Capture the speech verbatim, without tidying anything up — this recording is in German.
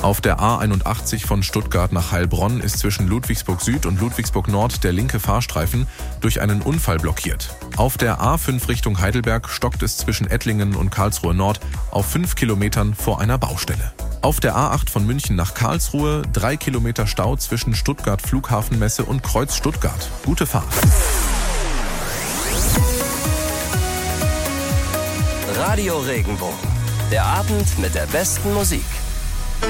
Auf der A einundachtzig von Stuttgart nach Heilbronn ist zwischen Ludwigsburg Süd und Ludwigsburg Nord der linke Fahrstreifen durch einen Unfall blockiert. Auf der A fünf Richtung Heidelberg stockt es zwischen Ettlingen und Karlsruhe Nord auf fünf Kilometern vor einer Baustelle. Auf der A acht von München nach Karlsruhe drei Kilometer Stau zwischen Stuttgart Flughafenmesse und Kreuz Stuttgart. Gute Fahrt. Radio Regenbogen. Der Abend mit der besten Musik.